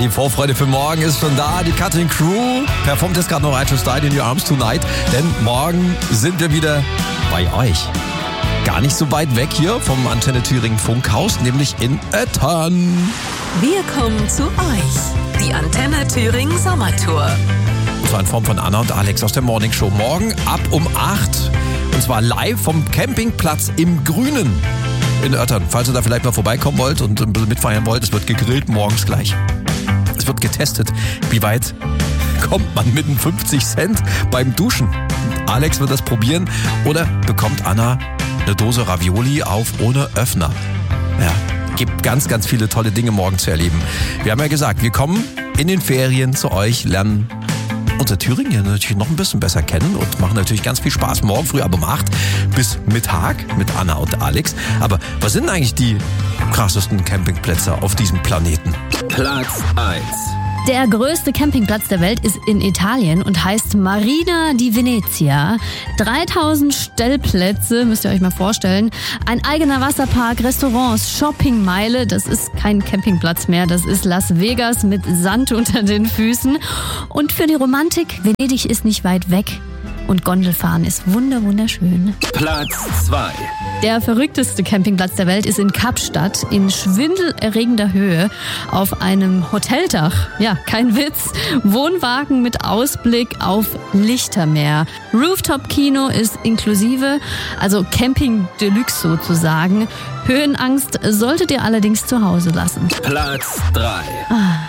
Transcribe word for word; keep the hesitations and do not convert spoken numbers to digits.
die Vorfreude für morgen ist schon da. Die Cutting Crew performt jetzt gerade noch I Just Died in Your Arms Tonight. Denn morgen sind wir wieder bei euch. Gar nicht so weit weg hier vom Antenne Thüringen Funkhaus, nämlich in Öttern. Wir kommen zu euch. Die Antenne Thüringen Sommertour. Und zwar in Form von Anna und Alex aus der Morning Show. Morgen ab um acht. Und zwar live vom Campingplatz im Grünen in Öttern. Falls ihr da vielleicht mal vorbeikommen wollt und ein bisschen mitfeiern wollt, es wird gegrillt morgens gleich. Es wird getestet, wie weit kommt man mit einem fünfzig Cent beim Duschen. Alex wird das probieren oder bekommt Anna eine Dose Ravioli auf ohne Öffner. Ja, gibt ganz, ganz viele tolle Dinge morgen zu erleben. Wir haben ja gesagt, wir kommen in den Ferien zu euch, lernen unser Thüringen hier natürlich noch ein bisschen besser kennen und machen natürlich ganz viel Spaß. Morgen früh ab um acht bis Mittag mit Anna und Alex. Aber was sind eigentlich die krassesten Campingplätze auf diesem Planeten? Platz eins. Der größte Campingplatz der Welt ist in Italien und heißt Marina di Venezia. dreitausend Stellplätze, müsst ihr euch mal vorstellen. Ein eigener Wasserpark, Restaurants, Shoppingmeile. Das ist kein Campingplatz mehr, das ist Las Vegas mit Sand unter den Füßen. Und für die Romantik, Venedig ist nicht weit weg. Und Gondelfahren ist wunder wunderschön. Platz zwei. Der verrückteste Campingplatz der Welt ist in Kapstadt in schwindelerregender Höhe auf einem Hoteldach. Ja, kein Witz. Wohnwagen mit Ausblick auf Lichtermeer. Rooftop-Kino ist inklusive, also Camping Deluxe sozusagen. Höhenangst solltet ihr allerdings zu Hause lassen. Platz drei. Ah.